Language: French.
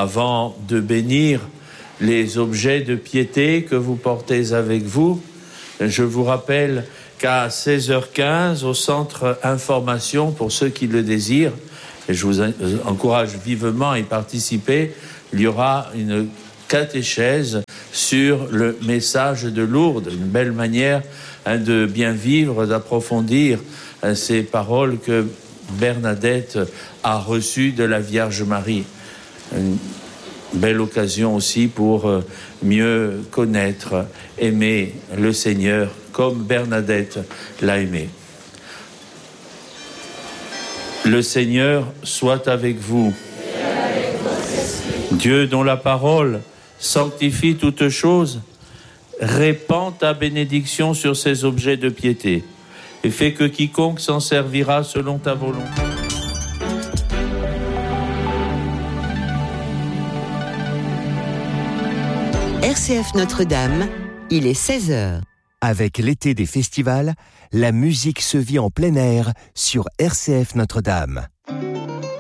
Avant de bénir les objets de piété que vous portez avec vous, je vous rappelle qu'à 16h15, au centre information, pour ceux qui le désirent, et je vous encourage vivement à y participer, il y aura une catéchèse sur le message de Lourdes, une belle manière de bien vivre, d'approfondir ces paroles que Bernadette a reçues de la Vierge Marie. Une belle occasion aussi pour mieux connaître, aimer le Seigneur comme Bernadette l'a aimé. Le Seigneur soit avec vous. Dieu dont la parole sanctifie toutes choses, répand ta bénédiction sur ces objets de piété et fait que quiconque s'en servira selon ta volonté. RCF Notre-Dame, il est 16h. Avec l'été des festivals, la musique se vit en plein air sur RCF Notre-Dame.